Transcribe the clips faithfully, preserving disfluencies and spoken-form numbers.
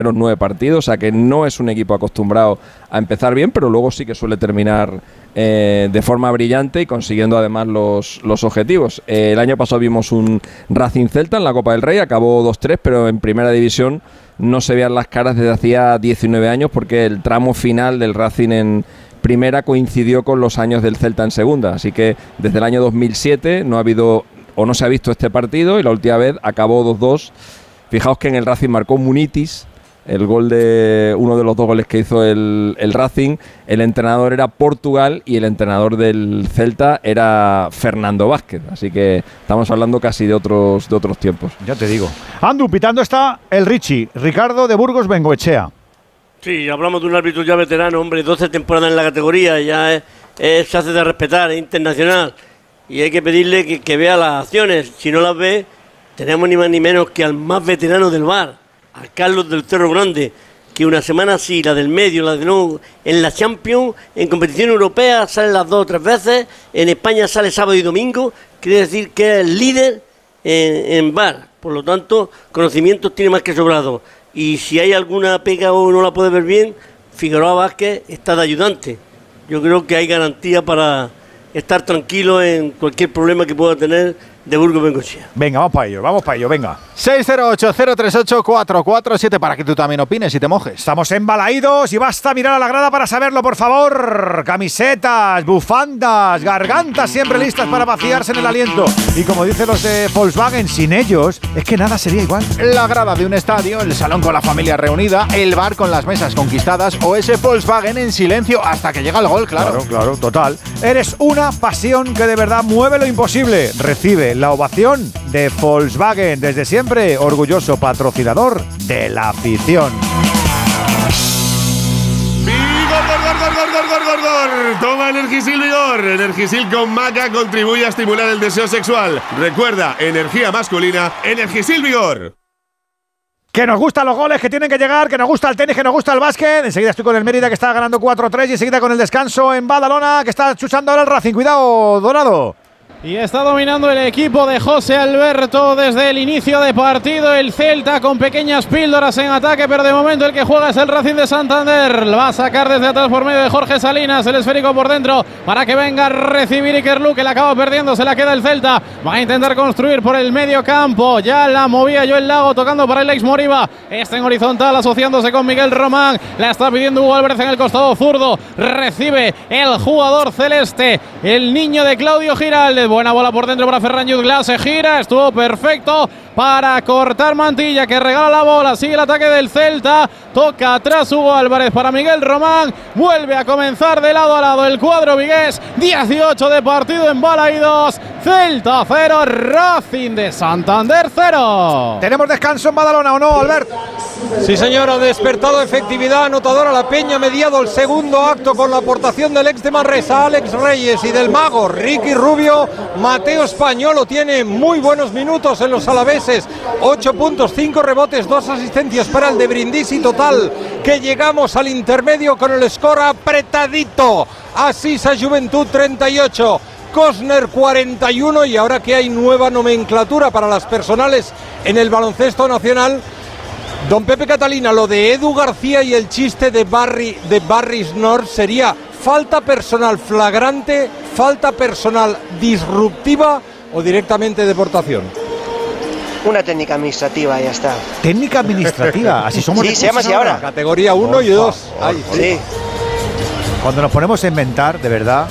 nueve partidos, o sea que no es un equipo acostumbrado a empezar bien, pero luego sí que suele terminar eh, de forma brillante y consiguiendo además los, los objetivos. Eh, el año pasado vimos un Racing Celta en la Copa del Rey, acabó dos tres, pero en primera división no se veían las caras desde hacía diecinueve años, porque el tramo final del Racing en primera coincidió con los años del Celta en segunda, así que desde el año dos mil siete no ha habido o no se ha visto este partido, y la última vez acabó dos dos. Fijaos que en el Racing marcó Munitis, el gol de uno de los dos goles que hizo el, el Racing. El entrenador era Portugal y el entrenador del Celta era Fernando Vázquez, así que estamos hablando casi de otros de otros tiempos. Ya te digo. Andu, pitando está el Richie, Ricardo de Burgos Bengoechea. Sí, hablamos de un árbitro ya veterano, hombre, doce temporadas en la categoría, ya es, es, se hace de respetar, es internacional, y hay que pedirle que, que vea las acciones. Si no las ve, tenemos ni más ni menos que al más veterano del V A R, a Carlos del Cerro Grande, que una semana sí, la del medio, la de no, en la Champions, en competición europea sale las dos o tres veces, en España sale sábado y domingo, quiere decir que es el líder en, en V A R, por lo tanto, conocimientos tiene más que sobrado, y si hay alguna pega o no la puede ver bien, Figueroa Vázquez está de ayudante. Yo creo que hay garantía para estar tranquilo en cualquier problema que pueda tener de Burgos Bengoechea. Venga, vamos para ello, vamos para ello, venga. seis cero ocho, cero tres ocho, cuatro cuatro siete para que tú también opines y te mojes. Estamos embalaídos y basta mirar a la grada para saberlo, por favor. Camisetas, bufandas, gargantas siempre listas para vaciarse en el aliento. Y como dicen los de Volkswagen, sin ellos es que nada sería igual. La grada de un estadio, el salón con la familia reunida, el bar con las mesas conquistadas o ese Volkswagen en silencio hasta que llega el gol, claro. Claro, claro, total. Eres una pasión que de verdad mueve lo imposible. Recibe la ovación de Volkswagen, desde siempre orgulloso patrocinador de la afición. ¡Vigor, gor, gor, gor, gor, gor, gor, gor! Toma Energisil Vigor. Energisil con maca contribuye a estimular el deseo sexual. Recuerda, energía masculina, Energisil Vigor. Que nos gustan los goles que tienen que llegar, que nos gusta el tenis, que nos gusta el básquet. Enseguida estoy con el Mérida, que está ganando cuatro tres, y enseguida con el descanso en Badalona, que está chuchando ahora el Racing. Cuidado, Dorado. Y está dominando el equipo de José Alberto desde el inicio de partido. El Celta con pequeñas píldoras en ataque, pero de momento el que juega es el Racing de Santander. Lo va a sacar desde atrás por medio de Jorge Salinas, el esférico por dentro para que venga a recibir Iker Lu, que la acaba perdiendo, se la queda el Celta. Va a intentar construir por el medio campo. Ya la movía Joel Lago tocando para el ex Moriba. Está en horizontal asociándose con Miguel Román. La está pidiendo Hugo Álvarez en el costado zurdo. Recibe el jugador celeste, el niño de Claudio Giraldes. Buena bola por dentro para Ferran Jutgla, se gira, estuvo perfecto para cortar Mantilla, que regala la bola, sigue el ataque del Celta, toca atrás Hugo Álvarez para Miguel Román, vuelve a comenzar de lado a lado el cuadro vigués, dieciocho de partido en Balaídos, Celta cero, Racing de Santander cero. ¿Tenemos descanso en Badalona o no, Albert? Sí, señor, ha despertado efectividad anotadora la Peña, mediado el segundo acto con la aportación del ex de Manresa, Alex Reyes, y del mago Ricky Rubio. Mateo Españolo tiene muy buenos minutos en los alaveses, ocho puntos, cinco rebotes, dos asistencias para el de Brindisi. Total, que llegamos al intermedio con el score apretadito. Asisa Juventud treinta y ocho, Cosner cuarenta y uno, y ahora que hay nueva nomenclatura para las personales en el baloncesto nacional, don Pepe Catalina, lo de Edu García y el chiste de Barry de Barry's North sería falta personal flagrante, falta personal disruptiva o directamente deportación. Una técnica administrativa, ya está. ¿Técnica administrativa? Así somos. Sí, se llama así ahora. Categoría uno y dos. Ahí, sí. Cuando nos ponemos a inventar, de verdad.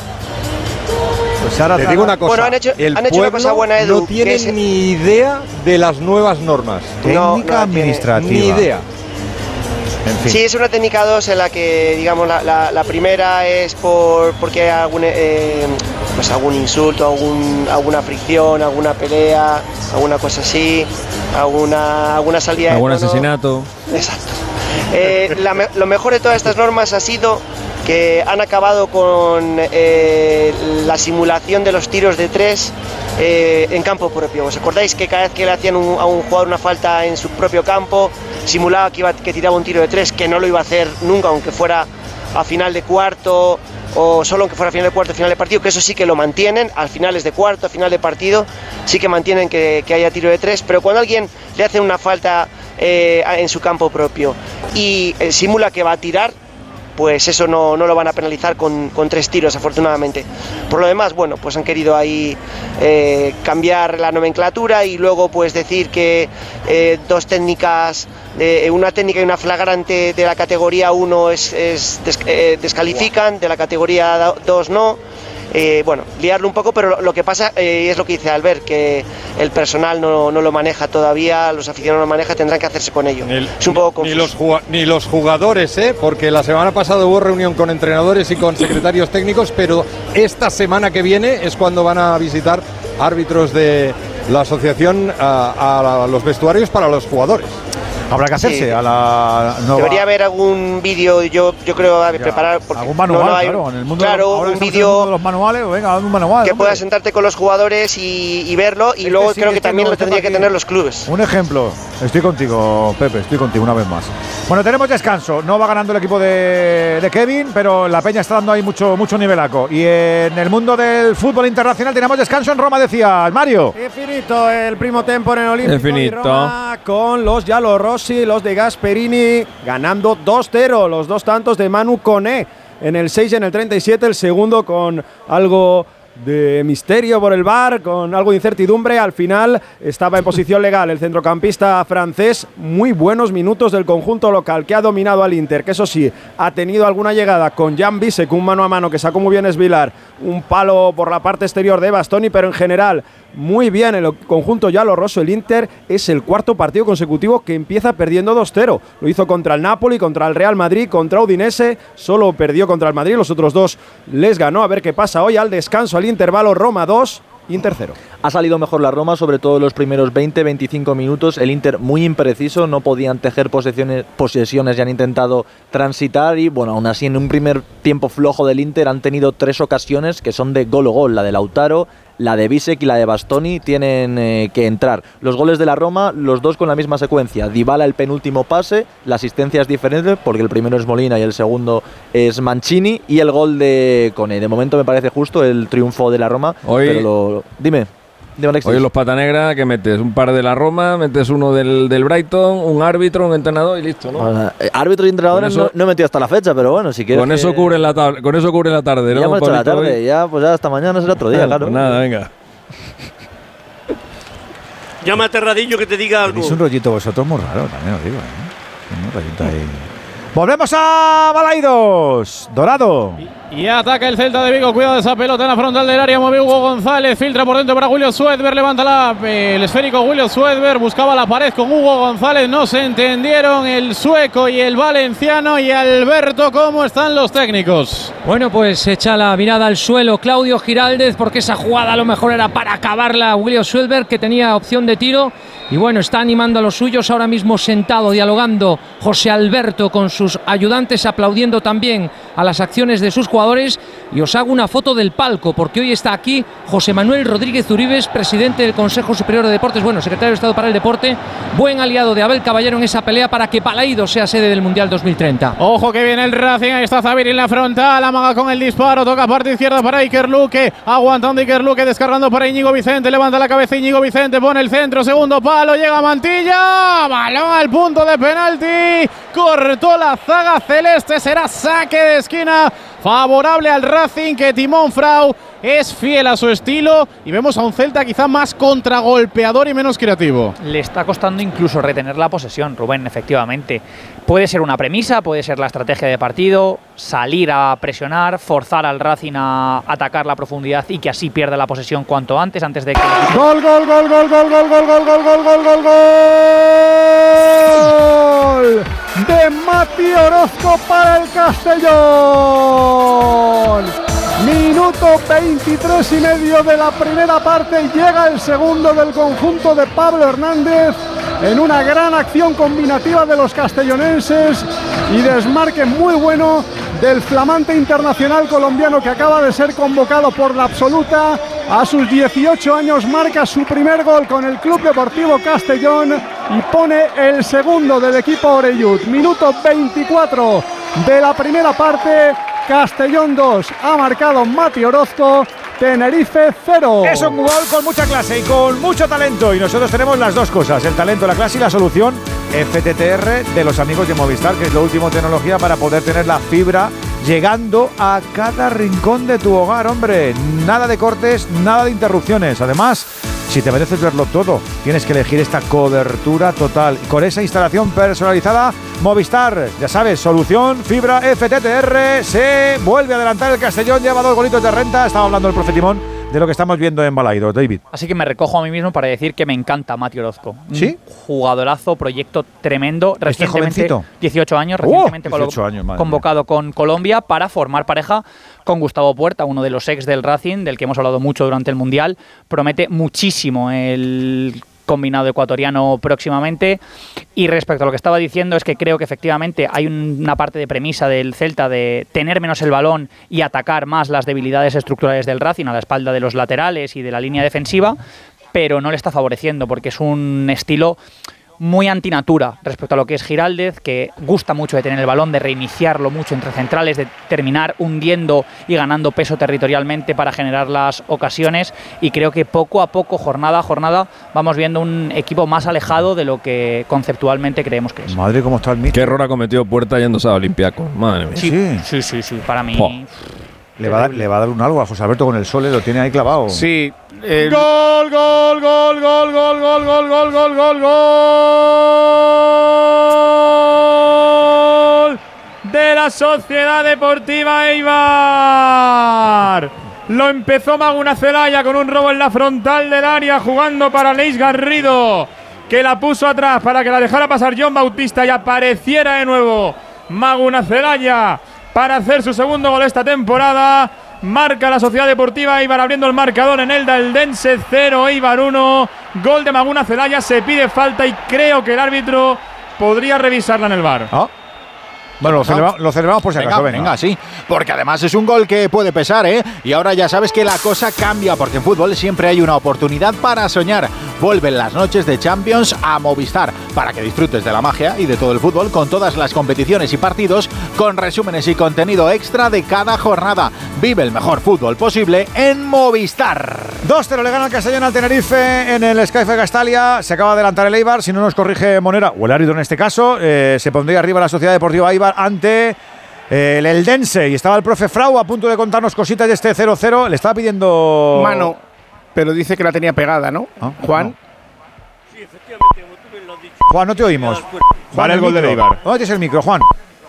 Pues ahora te digo una cosa. Bueno, han hecho, el han hecho una cosa buena, Edu. No tiene es... ni idea de las nuevas normas. Técnica no, no administrativa. Ni idea. En fin. Sí, es una técnica dos en la que, digamos, la, la, la primera es por porque hay algún, eh, pues algún insulto, algún, alguna fricción, alguna pelea, alguna cosa así, alguna, alguna salida algún de tono. asesinato. Exacto. Eh, la, lo mejor de todas estas normas ha sido que han acabado con eh, la simulación de los tiros de tres eh, en campo propio. ¿Os acordáis que cada vez que le hacían un, a un jugador una falta en su propio campo, simulaba que, iba, que tiraba un tiro de tres, que no lo iba a hacer nunca, aunque fuera a final de cuarto, o solo aunque fuera a final de cuarto, final de partido, que eso sí que lo mantienen, al finales de cuarto, a final de partido, sí que mantienen que, que haya tiro de tres, pero cuando alguien le hace una falta eh, en su campo propio y eh, simula que va a tirar, pues eso no, no lo van a penalizar con, con tres tiros, afortunadamente. Por lo demás, bueno, pues han querido ahí eh, cambiar la nomenclatura y luego pues decir que eh, dos técnicas, eh, una técnica y una flagrante de la categoría uno es, es des, eh, descalifican, de la categoría dos no. Eh, bueno, liarlo un poco, pero lo, lo que pasa eh, es lo que dice Albert, que el personal no, no lo maneja todavía, los aficionados no lo manejan, tendrán que hacerse con ello. Ni, es un poco confuso. Ni los, ni los jugadores, ¿eh? Porque la semana pasada hubo reunión con entrenadores y con secretarios técnicos, pero esta semana que viene es cuando van a visitar árbitros de la asociación a, a los vestuarios para los jugadores. Habrá que hacerse sí. a la nueva... Debería haber algún vídeo, yo, yo creo, a preparar... Porque algún manual, no, no hay, claro. En el mundo claro, de los, un vídeo de los manuales, venga, un manual. Que hombre. puedas sentarte con los jugadores y, y verlo, y es luego que sí, creo que, que también no, lo tendría que tener los clubes. Un ejemplo, estoy contigo, Pepe, estoy contigo una vez más. Bueno, tenemos descanso, no va ganando el equipo de, de Kevin, pero la Peña está dando ahí mucho, mucho nivelaco. Y en el mundo del fútbol internacional tenemos descanso en Roma, decías, Mario. Es finito el primo tempo en el Olímpico Infinito. de Roma con los Giallorossi, los de Gasperini, ganando dos cero, los dos tantos de Manu Koné en el seis y en el treinta y siete, el segundo con algo de misterio por el V A R, con algo de incertidumbre. Al final estaba en posición legal el centrocampista francés. Muy buenos minutos del conjunto local, que ha dominado al Inter, que eso sí, ha tenido alguna llegada con Jan Bisek, un mano a mano que sacó muy bien Svilar, un palo por la parte exterior de Bastoni, pero en general muy bien el conjunto giallorosso. El Inter es el cuarto partido consecutivo que empieza perdiendo dos cero. Lo hizo contra el Napoli, contra el Real Madrid, contra Udinese. Solo perdió contra el Madrid, los otros dos les ganó. A ver qué pasa hoy al descanso, al intervalo. Roma dos, Inter cero. Ha salido mejor la Roma, sobre todo los primeros veinte a veinticinco minutos. El Inter muy impreciso, no podían tejer posesiones, posesiones y han intentado transitar. Y bueno, aún así en un primer tiempo flojo del Inter han tenido tres ocasiones que son de gol o gol. La de Lautaro, la de Bisek y la de Bastoni tienen eh, que entrar. Los goles de la Roma, los dos con la misma secuencia. Dybala el penúltimo pase, la asistencia es diferente porque el primero es Molina y el segundo es Mancini. Y el gol de Koné. De momento me parece justo el triunfo de la Roma. Hoy, pero lo, dime. Hoy en los Pata Negra, que metes un par de la Roma, metes uno del, del Brighton, un árbitro, un entrenador y listo, ¿no? Bueno, eh, árbitros y entrenadores eso, no, no he metido hasta la fecha, pero bueno, si quieres. Con eso cubre la tarde, con eso cubre la tarde, ¿no? Ya hemos hecho la tarde, hoy. ya pues ya hasta mañana será otro día, claro. Pues nada, venga. Llama a Terradillo que te diga algo. Es un rollito vosotros muy raro, también os digo, ¿eh? Un rollito ahí. Volvemos a Balaidos, Dorado. Y, y ataca el Celta de Vigo, cuidado de esa pelota en la frontal del área, mueve Hugo González, filtra por dentro para Julio Suedberg, levanta la, eh, el esférico Julio Suedberg, buscaba la pared con Hugo González, no se entendieron el sueco y el valenciano. Y Alberto, ¿cómo están los técnicos? Bueno, pues echa la mirada al suelo Claudio Giraldez, porque esa jugada a lo mejor era para acabarla Julio Suedberg, que tenía opción de tiro. Y bueno, está animando a los suyos, ahora mismo sentado, dialogando José Alberto con sus ayudantes, aplaudiendo también a las acciones de sus jugadores. Y os hago una foto del palco, porque hoy está aquí José Manuel Rodríguez Uribes, presidente del Consejo Superior de Deportes, bueno, secretario de Estado para el Deporte, buen aliado de Abel Caballero en esa pelea para que Balaidos sea sede del Mundial dos mil treinta. Ojo que viene el Racing, ahí está Zabir en la frontal, amaga con el disparo, toca parte izquierda para Iker Luque, aguantando Iker Luque, descargando para Íñigo Vicente, levanta la cabeza Íñigo Vicente, pone el centro, segundo palo, llega Mantilla, balón al punto de penalti, cortó la zaga celeste, será saque de esquina favorable al Racing, que Timón Frau es fiel a su estilo y vemos a un Celta quizá más contragolpeador y menos creativo. Le está costando incluso retener la posesión, Rubén, efectivamente. Puede ser una premisa, puede ser la estrategia de partido, salir a presionar, forzar al Racing a atacar la profundidad y que así pierda la posesión cuanto antes, antes de que... ¡Gol, gol, gol, gol, gol, gol, gol, gol, gol, gol, gol, gol, gol! De Mati Orozco para el Castellón. Minuto veintitrés y medio de la primera parte, llega el segundo del conjunto de Pablo Hernández en una gran acción combinativa de los castellonenses y desmarque muy bueno del flamante internacional colombiano, que acaba de ser convocado por la absoluta. A sus dieciocho años marca su primer gol con el Club Deportivo Castellón y pone el segundo del equipo Oreyud. Minuto veinticuatro de la primera parte, Castellón dos, ha marcado Mati Orozco, Tenerife cero. Es un gol con mucha clase y con mucho talento, y nosotros tenemos las dos cosas, el talento, la clase y la solución F T T R de los amigos de Movistar, que es la última tecnología para poder tener la fibra llegando a cada rincón de tu hogar, hombre. Nada de cortes, nada de interrupciones. Además, si te mereces verlo todo, tienes que elegir esta cobertura total. Con esa instalación personalizada, Movistar, ya sabes, solución, fibra F T T R, se vuelve a adelantar el Castellón, lleva dos golitos de renta. Estaba hablando el profe Timón de lo que estamos viendo en Balaidos, David. Así que me recojo a mí mismo para decir que me encanta Mati Orozco. ¿Sí? Un jugadorazo, proyecto tremendo. ¿Este Recientemente, jovencito? dieciocho años, recientemente oh, dieciocho años, madre convocado mía. Con Colombia para formar pareja con Gustavo Puerta, uno de los ex del Racing, del que hemos hablado mucho durante el Mundial. Promete muchísimo el combinado ecuatoriano próximamente. Y respecto a lo que estaba diciendo, es que creo que efectivamente hay una parte de premisa del Celta de tener menos el balón y atacar más las debilidades estructurales del Racing a la espalda de los laterales y de la línea defensiva, pero no le está favoreciendo porque es un estilo muy antinatura respecto a lo que es Giraldez, que gusta mucho de tener el balón, de reiniciarlo mucho entre centrales, de terminar hundiendo y ganando peso territorialmente para generar las ocasiones, y creo que poco a poco, jornada a jornada, vamos viendo un equipo más alejado de lo que conceptualmente creemos que es. Madre, cómo está el míster. Qué error ha cometido Puerta yéndose a Olympiacos, madre mía. Sí, sí, sí, sí, para mí... Oh. Le va, a dar, le va a dar un algo a José Alberto con el Sole, lo tiene ahí clavado. Sí. El... Gol, gol, gol, gol, gol, gol, gol, gol, gol, gol, gol de la Sociedad Deportiva Eibar. Lo empezó Maguna Celaya con un robo en la frontal del área, jugando para Leis Garrido, que la puso atrás para que la dejara pasar John Bautista y apareciera de nuevo Maguna Celaya para hacer su segundo gol esta temporada. Marca la Sociedad Deportiva Eibar abriendo el marcador en Elda Eldense cero, Eibar uno. Gol de Maguna Celaya, se pide falta y creo que el árbitro podría revisarla en el V A R. ¿Ah? Bueno, lo, celebra, lo celebramos por si venga, acaso, venga. Venga, sí, porque además es un gol que puede pesar, ¿eh? Y ahora ya sabes que la cosa cambia, porque en fútbol siempre hay una oportunidad para soñar. Vuelven las noches de Champions a Movistar, para que disfrutes de la magia y de todo el fútbol con todas las competiciones y partidos, con resúmenes y contenido extra de cada jornada. Vive el mejor fútbol posible en Movistar. dos cero le gana el Castellón al Tenerife en el Skyfe Castalia. Se acaba de adelantar el Eibar, si no nos corrige Monera, o el árbitro en este caso, eh, se pondría arriba la Sociedad Deportiva Eibar ante eh, el Eldense, y estaba el profe Frau a punto de contarnos cositas de este cero cero. Le estaba pidiendo mano, pero dice que la tenía pegada, ¿no? ¿Ah? Juan. No. Sí, efectivamente, como tú me lo has dicho. Juan, no te oímos. Vale, el gol de Eibar. ¿Dónde tienes el micro, Juan?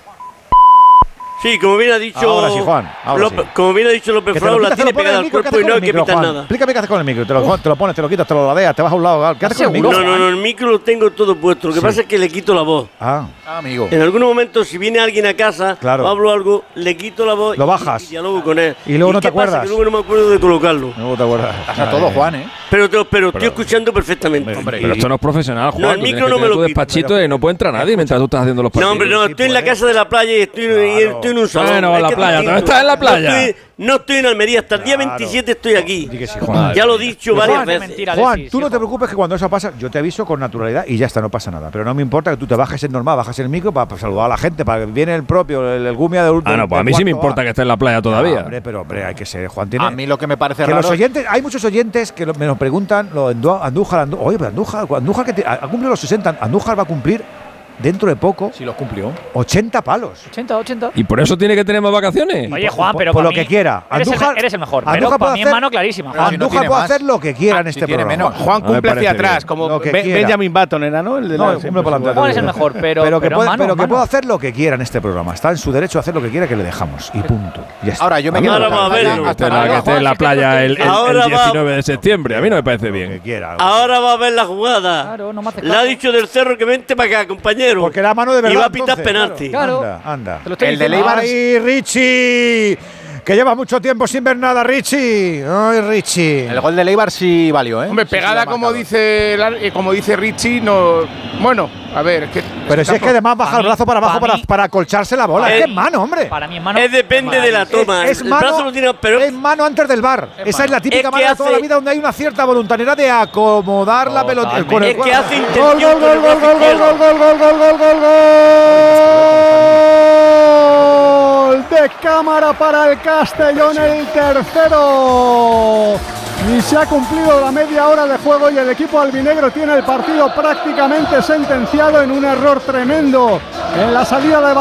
Sí, como bien ha dicho ahora sí, Juan, ahora López, sí. Como bien ha dicho López Frau, la tiene pegada al cuerpo y no hay que quitar nada. Explícame qué haces con el micro. Te lo, te lo pones, te lo quitas, te lo ladeas, te vas a un lado. ¿Qué haces con el micro? No, no, no, el micro lo tengo todo puesto. Lo que sí. pasa es que le quito la voz. Ah, amigo. En algún momento, si viene alguien a casa claro. o hablo algo, le quito la voz. Lo bajas. Y, y dialogo con él. Y luego ¿Y no te acuerdas. Pasa? Que luego no me acuerdo de colocarlo. No te acuerdas. Pasa todo, Juan, ¿eh? Pero, te, pero, pero estoy escuchando perfectamente. Hombre, pero esto no es profesional, Juan. No, el micro no me lo tu despachito y no puede entrar nadie mientras tú estás haciendo los partidos. No, hombre, no, estoy en la casa de la playa y estoy, claro. y estoy en un salón. Bueno, en la playa, ¿tú estás en la playa? No estoy, no estoy en Almería, hasta el día claro. veintisiete estoy aquí. Sí, Juan. Ya lo he dicho varias Juan, veces. Mentira, Juan, Alexis, tú no hijo. te preocupes, que cuando eso pasa, yo te aviso con naturalidad y ya está, no pasa nada. Pero no me importa que tú te bajes en normal, bajes el micro para, para saludar a la gente, para que viene el propio, el, el gumia del último. Ah, no, pues a mí sí me importa que esté en la playa todavía. No, hombre, pero hombre, hay que ser, Juan tiene. A mí lo que me parece que raro. Los oyentes, hay muchos oyentes que lo, me nos preguntan, lo Andújar, Andújar, Andújar, oye, pero Andújar, Andújar que te, ha cumplido los sesenta, Andújar va a cumplir dentro de poco. Si los cumplió. ochenta palos. ochenta, ochenta. ¿Y por eso tiene que tener más vacaciones? Oye, Juan, pero por, por para lo mí que quiera. Eres, Andújar, el, eres el mejor. Andújar pero para mí hacer, es mano clarísima. Juan. Andújar si no puede más. hacer lo que quiera ah, en este si tiene programa. menos. Juan cumple me hacia atrás, bien. como Be quiera. Benjamin Button era, ¿no? El de no, la, cumple por la Juan es el mejor, pero, pero que, pero puede, mano, pero que mano. puede hacer lo que quiera en este programa. Está en su derecho a hacer lo que quiera, que le dejamos. Y punto. Ya está. Ahora yo me quedo Ahora va a verlo. Hasta la que esté en la playa el, el, el diecinueve de septiembre. A mí no me parece bien. Que quiera. Ahora va a ver la jugada. Claro, no me hace Le ha dicho del Cerro que vente para acá, compañero. Porque era mano de verdad. Y va a pitar entonces, penalti. Claro. Anda, anda. Te lo estoy El de diciendo. Leibar. ¡Ay, Richie! Que lleva mucho tiempo sin ver nada, Richie. ¡Ay, Richie! El gol de Leibar sí valió, ¿eh? Hombre, sí, pegada sí como dice eh, como dice Richie, no. Bueno, a ver, es que. Pero si es que además baja el brazo para abajo para para, mí- para acolcharse la bola. Eh, Es que es mano, hombre. Para mí es mano. Es depende de la toma. Es el mano, brazo lo tiene, pero es mano antes del bar. Es Esa mano. es la típica Es que mano de toda hace- la vida donde hay una cierta voluntariedad de acomodar la pelota. Totalmente. con el Es que cuerpo. hace Gol, intención gol, con el gol, gol, brazo gol, gol, izquierdo. gol, gol, gol, gol, gol, gol de cámara para el Castellón, el tercero. y se ha cumplido la media hora de juego y el equipo albinegro tiene el partido prácticamente sentenciado en un error tremendo en la salida de